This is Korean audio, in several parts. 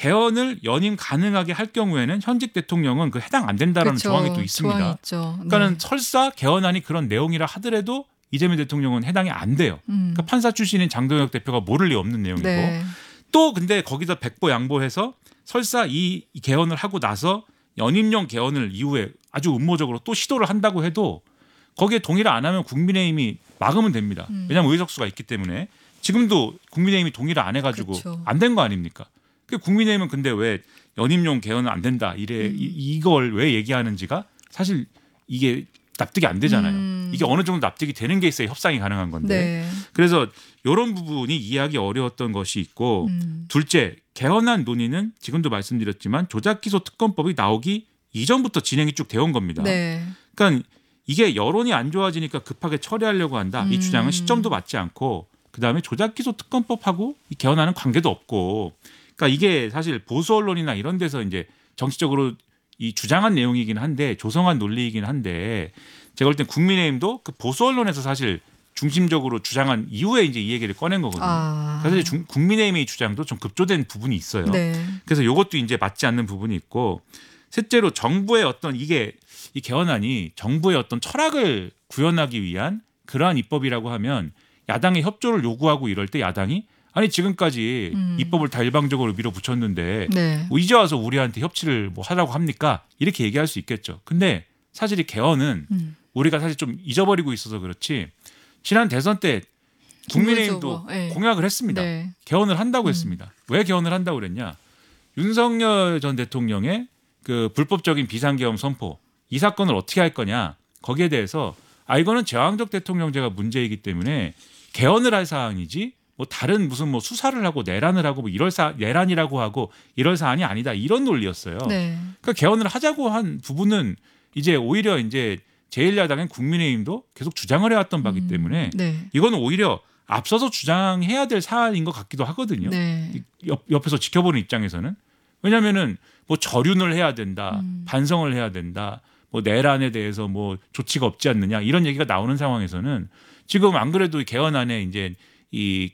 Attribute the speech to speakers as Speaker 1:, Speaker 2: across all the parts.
Speaker 1: 개헌을 연임 가능하게 할 경우에는 현직 대통령은 그 해당 안 된다라는
Speaker 2: 그렇죠.
Speaker 1: 조항이 또 있습니다.
Speaker 2: 조항이 있죠.
Speaker 1: 그러니까는 설사 개헌안이 그런 내용이라 하더라도 이재명 대통령은 해당이 안 돼요. 그러니까 판사 출신인 장동혁 대표가 모를 리 없는 내용이고
Speaker 2: 네.
Speaker 1: 또 근데 거기서 백보 양보해서 설사 이 개헌을 하고 나서 연임용 개헌을 이후에 아주 음모적으로 또 시도를 한다고 해도 거기에 동의를 안 하면 국민의힘이 막으면 됩니다. 왜냐하면 의석수가 있기 때문에 지금도 국민의힘이 동의를 안 해가지고
Speaker 2: 그렇죠.
Speaker 1: 안 된 거 아닙니까? 그 국민의힘은 근데 왜 연임용 개헌은 안 된다 이걸 왜 얘기하는지가 사실 이게 납득이 안 되잖아요. 이게 어느 정도 납득이 되는 게 있어야 협상이 가능한 건데.
Speaker 2: 네.
Speaker 1: 그래서 이런 부분이 이해하기 어려웠던 것이 있고 둘째 개헌안 논의는 지금도 말씀드렸지만 조작기소특검법이 나오기 이전부터 진행이 쭉 되어 온 겁니다.
Speaker 2: 네.
Speaker 1: 그러니까 이게 여론이 안 좋아지니까 급하게 처리하려고 한다. 이 주장은 시점도 맞지 않고 그다음에 조작기소특검법하고 이 개헌안은 관계도 없고 그러니까 이게 사실 보수 언론이나 이런 데서 이제 정치적으로 이 주장한 내용이긴 한데 조성한 논리이긴 한데 제가 볼 땐 국민의힘도 그 보수 언론에서 사실 중심적으로 주장한 이후에 이제 이 얘기를 꺼낸 거거든요. 사실 국민의힘의 주장도 좀 급조된 부분이 있어요.
Speaker 2: 네.
Speaker 1: 그래서 이것도 이제 맞지 않는 부분이 있고 셋째로 정부의 어떤 이게 이 개헌안이 정부의 어떤 철학을 구현하기 위한 그러한 입법이라고 하면 야당의 협조를 요구하고 이럴 때 야당이 아니 지금까지 입법을 다 일방적으로 밀어붙였는데
Speaker 2: 네.
Speaker 1: 뭐 이제 와서 우리한테 협치를 뭐 하라고 합니까? 이렇게 얘기할 수 있겠죠. 근데 사실 이 개헌은 우리가 사실 좀 잊어버리고 있어서 그렇지 지난 대선 때 국민의힘도
Speaker 2: 네.
Speaker 1: 공약을 했습니다.
Speaker 2: 네.
Speaker 1: 개헌을 한다고 했습니다. 왜 개헌을 한다고 그랬냐? 윤석열 전 대통령의 그 불법적인 비상계엄 선포 이 사건을 어떻게 할 거냐? 거기에 대해서 이거는 제왕적 대통령제가 문제이기 때문에 개헌을 할 사안이지 뭐 다른 무슨 뭐 수사를 하고 내란을 하고 뭐 내란이라고 하고 이럴 사안이 아니다 이런 논리였어요.
Speaker 2: 네.
Speaker 1: 그러니까 개헌을 하자고 한 부분은 이제 오히려 이제 제1야당인 국민의힘도 계속 주장을 해왔던 바기 때문에
Speaker 2: 네.
Speaker 1: 이거는 오히려 앞서서 주장해야 될 사안인 것 같기도 하거든요.
Speaker 2: 네.
Speaker 1: 옆에서 지켜보는 입장에서는 왜냐하면은 뭐 절윤을 해야 된다, 반성을 해야 된다, 뭐 내란에 대해서 뭐 조치가 없지 않느냐 이런 얘기가 나오는 상황에서는 지금 안 그래도 개헌안에 이제 이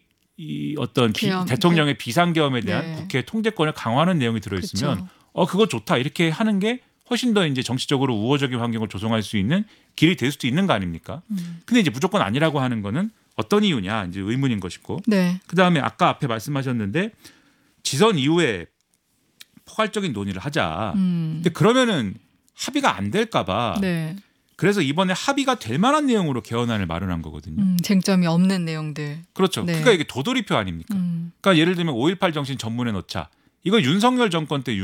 Speaker 1: 어떤 대통령의 비상계엄에 대한
Speaker 2: 네.
Speaker 1: 국회 통제권을 강화하는 내용이 들어있으면
Speaker 2: 그렇죠.
Speaker 1: 그거 좋다 이렇게 하는 게 훨씬 더 이제 정치적으로 우호적인 환경을 조성할 수 있는 길이 될 수도 있는 거 아닙니까? 근데 이제 무조건 아니라고 하는 거는 어떤 이유냐 이제 의문인 것이고.
Speaker 2: 네.
Speaker 1: 그다음에 아까 앞에 말씀하셨는데 지선 이후에 포괄적인 논의를 하자. 근데 그러면은 합의가 안 될까 봐.
Speaker 2: 네.
Speaker 1: 그래서 이번에 합의가 될 만한 내용으로 개헌안을 마련한 거거든요.
Speaker 2: 쟁점이 없는 내용들.
Speaker 1: 그렇죠.
Speaker 2: 네.
Speaker 1: 그러니까 이게 도돌이표 아닙니까? 그러니까 예를 들면 5.18 정신 전문에 넣자. 이거 윤석열 정권 때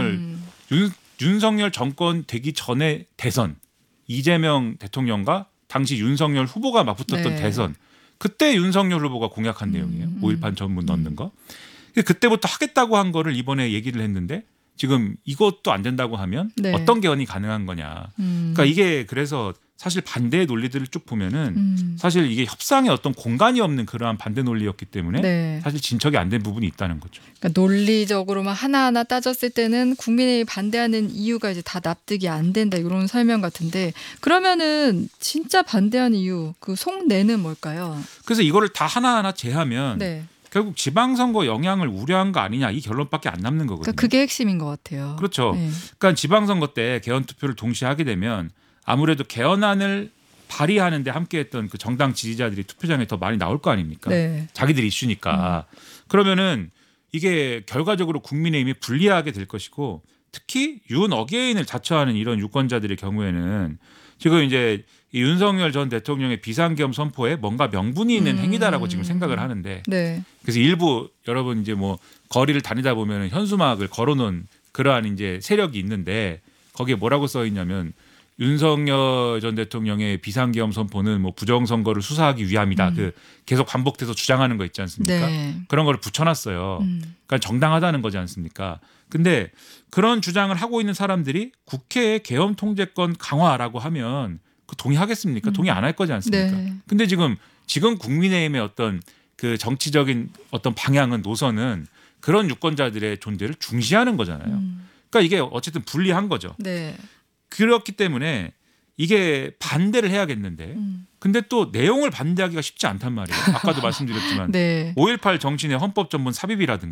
Speaker 1: 윤석열 정권 되기 전에 대선 이재명 대통령과 당시 윤석열 후보가 막 붙었던
Speaker 2: 네.
Speaker 1: 대선 그때 윤석열 후보가 공약한 내용이에요. 5.18 전문 넣는 거. 그때부터 하겠다고 한 거를 이번에 얘기를 했는데 지금 이것도 안 된다고 하면
Speaker 2: 네.
Speaker 1: 어떤 개헌이 가능한 거냐. 그러니까 이게 그래서 사실 반대의 논리들을 쭉 보면은 사실 이게 협상에 어떤 공간이 없는 그러한 반대 논리였기 때문에
Speaker 2: 네.
Speaker 1: 사실 진척이 안 된 부분이 있다는 거죠.
Speaker 2: 그러니까 논리적으로만 하나하나 따졌을 때는 국민의힘이 반대하는 이유가 이제 다 납득이 안 된다 이런 설명 같은데 그러면은 진짜 반대하는 이유 그 속내는 뭘까요?
Speaker 1: 그래서 이거를 다 하나하나 제하면
Speaker 2: 네.
Speaker 1: 결국 지방선거 영향을 우려한 거 아니냐 이 결론밖에 안 남는 거거든요.
Speaker 2: 그러니까 그게 핵심인 것 같아요.
Speaker 1: 그렇죠.
Speaker 2: 네.
Speaker 1: 그러니까 지방선거 때 개헌 투표를 동시에 하게 되면 아무래도 개헌안을 발의하는데 함께했던 그 정당 지지자들이 투표장에 더 많이 나올 거 아닙니까?
Speaker 2: 네.
Speaker 1: 자기들이 이슈니까. 그러면은 이게 결과적으로 국민의힘이 불리하게 될 것이고 특히 윤 어게인을 자처하는 이런 유권자들의 경우에는 지금 이제 이 윤석열 전 대통령의 비상계엄 선포에 뭔가 명분이 있는 행위다라고 지금 생각을 하는데
Speaker 2: 네.
Speaker 1: 그래서 일부 여러분 이제 뭐 거리를 다니다 보면 현수막을 걸어놓은 그러한 이제 세력이 있는데 거기에 뭐라고 써 있냐면 윤석열 전 대통령의 비상계엄 선포는 뭐 부정선거를 수사하기 위함이다. 그 계속 반복돼서 주장하는 거 있지 않습니까?
Speaker 2: 네.
Speaker 1: 그런 거를 붙여놨어요. 그러니까 정당하다는 거지 않습니까? 근데 그런 주장을 하고 있는 사람들이 국회의 계엄 통제권 강화라고 하면 그 동의하겠습니까? 동의 안 할 거지 않습니까?
Speaker 2: 네.
Speaker 1: 근데 지금 국민의힘의 어떤 그 정치적인 어떤 방향은 노선은 그런 유권자들의 존재를 중시하는 거잖아요. 그러니까 이게 어쨌든 불리한 거죠.
Speaker 2: 네.
Speaker 1: 그렇기 때문에 이게 반대를 해야겠는데 근데 또 내용을 반대하기가 쉽지 않단 말이에요. 아까도 말씀드렸지만
Speaker 2: 네.
Speaker 1: 5.18 정신의 헌법 전문 삽입이라든가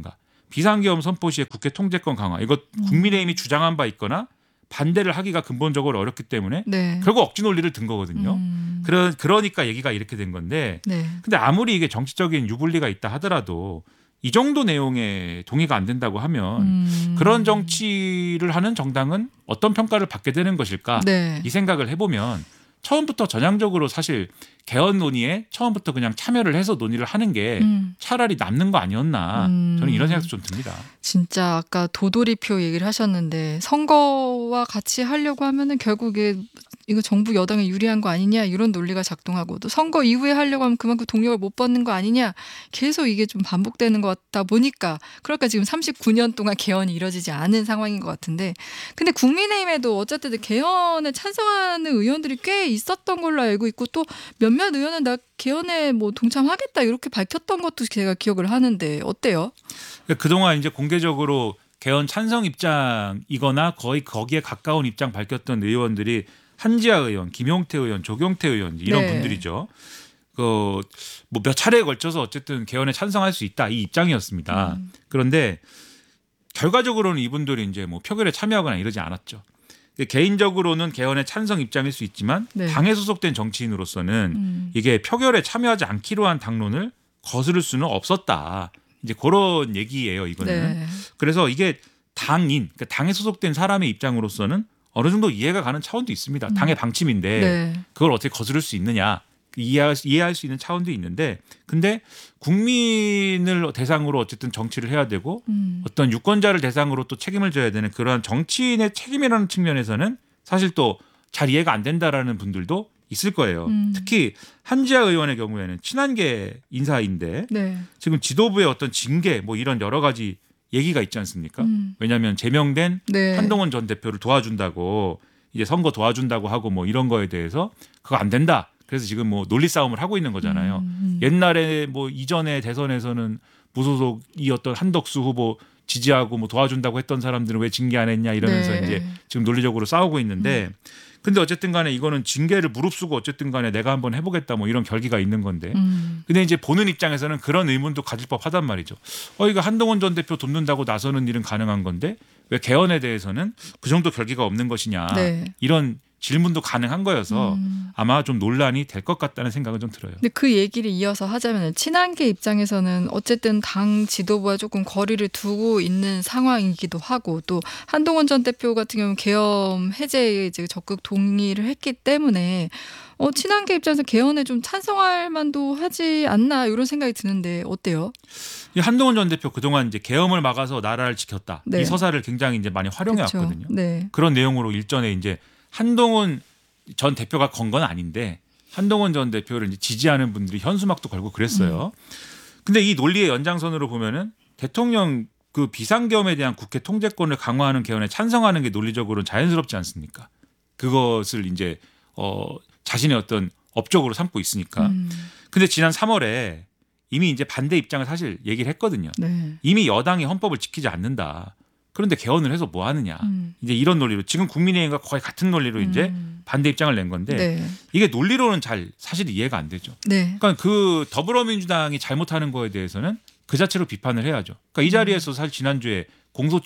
Speaker 1: 비상계엄 선포 시에 국회 통제권 강화 이거 국민의힘이 주장한 바 있거나 반대를 하기가 근본적으로 어렵기 때문에
Speaker 2: 네.
Speaker 1: 결국 억지 논리를 든 거거든요. 그러니까 얘기가 이렇게 된 건데
Speaker 2: 네.
Speaker 1: 근데 아무리 이게 정치적인 유불리가 있다 하더라도 이 정도 내용에 동의가 안 된다고 하면 그런 정치를 하는 정당은 어떤 평가를 받게 되는 것일까
Speaker 2: 네.
Speaker 1: 이 생각을 해보면 처음부터 전향적으로 사실 개헌 논의에 처음부터 그냥 참여를 해서 논의를 하는 게 차라리 남는 거 아니었나 저는 이런 생각도 좀 듭니다.
Speaker 2: 진짜 아까 도돌이표 얘기를 하셨는데 선거와 같이 하려고 하면은 결국에 이거 정부 여당에 유리한 거 아니냐 이런 논리가 작동하고 또 선거 이후에 하려고 하면 그만큼 동력을 못 받는 거 아니냐 계속 이게 좀 반복되는 것 같다 보니까 그러니까 지금 39년 동안 개헌이 이뤄지지 않은 상황인 것 같은데 근데 국민의힘에도 어쨌든 개헌에 찬성하는 의원들이 꽤 있었던 걸로 알고 있고 또 몇몇 의원은 나 개헌에 뭐 동참하겠다 이렇게 밝혔던 것도 제가 기억을 하는데 어때요?
Speaker 1: 그동안 이제 공개적으로 개헌 찬성 입장이거나 거의 거기에 가까운 입장 밝혔던 의원들이 한지아 의원, 김용태 의원, 조경태 의원 이런
Speaker 2: 네.
Speaker 1: 분들이죠. 뭐 몇 차례에 걸쳐서 어쨌든 개헌에 찬성할 수 있다 이 입장이었습니다. 그런데 결과적으로는 이분들이 이제 뭐 표결에 참여하거나 이러지 않았죠. 개인적으로는 개헌에 찬성 입장일 수 있지만
Speaker 2: 네.
Speaker 1: 당에 소속된 정치인으로서는 이게 표결에 참여하지 않기로 한 당론을 거스를 수는 없었다. 이제 그런 얘기예요, 이거는.
Speaker 2: 네.
Speaker 1: 그래서 이게 그러니까 당에 소속된 사람의 입장으로서는 어느 정도 이해가 가는 차원도 있습니다. 당의 방침인데
Speaker 2: 네.
Speaker 1: 그걸 어떻게 거스를 수 있느냐. 이해할 수 있는 차원도 있는데 근데 국민을 대상으로 어쨌든 정치를 해야 되고 어떤 유권자를 대상으로 또 책임을 져야 되는 그러한 정치인의 책임이라는 측면에서는 사실 또 잘 이해가 안 된다라는 분들도 있을 거예요. 특히 한지아 의원의 경우에는 친한계 인사인데
Speaker 2: 네.
Speaker 1: 지금 지도부의 어떤 징계 뭐 이런 여러 가지 얘기가 있지 않습니까? 왜냐하면 제명된
Speaker 2: 네.
Speaker 1: 한동훈 전 대표를 도와준다고 이제 선거 도와준다고 하고 뭐 이런 거에 대해서 그거 안 된다. 그래서 지금 뭐 논리 싸움을 하고 있는 거잖아요. 옛날에 뭐 이전에 대선에서는 무소속이었던 한덕수 후보 지지하고 뭐 도와준다고 했던 사람들은 왜 징계 안 했냐 이러면서
Speaker 2: 네.
Speaker 1: 이제 지금 논리적으로 싸우고 있는데 근데 어쨌든 간에 이거는 징계를 무릅쓰고 어쨌든 간에 내가 한번 해보겠다 뭐 이런 결기가 있는 건데 근데 이제 보는 입장에서는 그런 의문도 가질 법하단 말이죠. 이거 한동훈 전 대표 돕는다고 나서는 일은 가능한 건데 왜 개헌에 대해서는 그 정도 결기가 없는 것이냐
Speaker 2: 네.
Speaker 1: 이런 질문도 가능한 거여서 아마 좀 논란이 될 것 같다는 생각은 좀 들어요.
Speaker 2: 근데 그 얘기를 이어서 하자면 친한계 입장에서는 어쨌든 당 지도부와 조금 거리를 두고 있는 상황이기도 하고 또 한동훈 전 대표 같은 경우는 계엄 해제에 이제 적극 동의를 했기 때문에 친한계 입장에서 개헌에 좀 찬성할 만도 하지 않나 이런 생각이 드는데 어때요?
Speaker 1: 이 한동훈 전 대표 그동안 이제 계엄을 막아서 나라를 지켰다.
Speaker 2: 네.
Speaker 1: 이 서사를 굉장히 이제 많이 활용해
Speaker 2: 그렇죠.
Speaker 1: 왔거든요.
Speaker 2: 네.
Speaker 1: 그런 내용으로 일전에 이제 한동훈 전 대표가 건 건 아닌데 한동훈 전 대표를 이제 지지하는 분들이 현수막도 걸고 그랬어요. 근데 이 논리의 연장선으로 보면은 대통령 그 비상계엄에 대한 국회 통제권을 강화하는 개헌에 찬성하는 게 논리적으로는 자연스럽지 않습니까? 그것을 이제 자신의 어떤 업적으로 삼고 있으니까. 근데 지난 3월에 이미 이제 반대 입장을 사실 얘기를 했거든요.
Speaker 2: 네.
Speaker 1: 이미 여당이 헌법을 지키지 않는다. 그런데 개헌을 해서 뭐 하느냐. 이제 이런 논리로 지금 국민의힘과 거의 같은 논리로 이제 반대 입장을 낸 건데
Speaker 2: 네.
Speaker 1: 이게 논리로는 잘 사실 이해가 안 되죠.
Speaker 2: 네.
Speaker 1: 그러니까 그 더불어민주당이 잘못하는 거에 대해서는 그 자체로 비판을 해야죠. 그러니까 이 자리에서 사실 지난주에 공소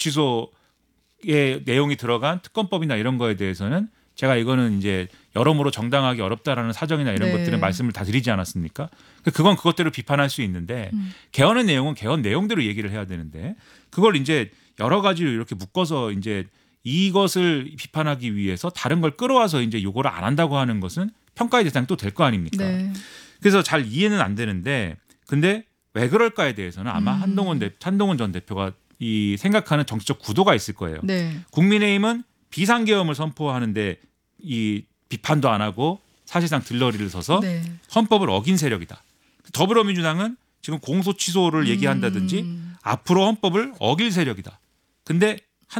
Speaker 1: 취소의 내용이 들어간 특검법이나 이런 거에 대해서는 제가 이거는 이제 여러모로 정당하기 어렵다라는 사정이나 이런
Speaker 2: 네.
Speaker 1: 것들은 말씀을 다 드리지 않았습니까? 그건 그것대로 비판할 수 있는데 개헌의 내용은 개헌 내용대로 얘기를 해야 되는데 그걸 이제 여러 가지로 이렇게 묶어서 이제 이것을 비판하기 위해서 다른 걸 끌어와서 이제 요거를 안 한다고 하는 것은 평가의 대상이 또 될 거 아닙니까?
Speaker 2: 네.
Speaker 1: 그래서 잘 이해는 안 되는데 근데 왜 그럴까에 대해서는 아마 한동훈 전 대표가 이 생각하는 정치적 구도가 있을 거예요.
Speaker 2: 네.
Speaker 1: 국민의힘은 비상계엄을 선포하는데 이 비판도 안 하고 사실상 들러리를 서서
Speaker 2: 네.
Speaker 1: 헌법을 어긴 세력이다. 더불어민주당은 지금 공소 취소를 얘기한다든지 앞으로 헌법을 어길 세력이다. 근데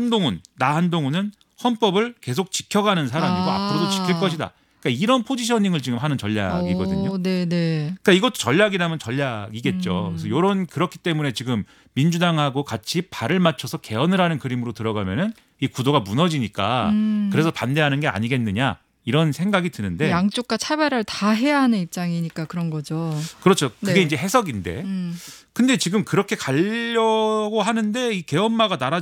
Speaker 1: 한동훈은 헌법을 계속 지켜가는 사람이고 앞으로도 지킬 것이다. 그러니까 이런 포지셔닝을 지금 하는 전략이거든요.
Speaker 2: 네, 네.
Speaker 1: 그러니까 이것도 전략이라면 전략이겠죠. 그래서 그렇기 때문에 지금 민주당하고 같이 발을 맞춰서 개헌을 하는 그림으로 들어가면은 이 구도가 무너지니까 그래서 반대하는 게 아니겠느냐 이런 생각이 드는데
Speaker 2: 양쪽과 차별을 다 해야 하는 입장이니까 그런 거죠.
Speaker 1: 그렇죠. 그게
Speaker 2: 네.
Speaker 1: 이제 해석인데 근데 지금 그렇게 가려고 하는데 이 개엄마가 나라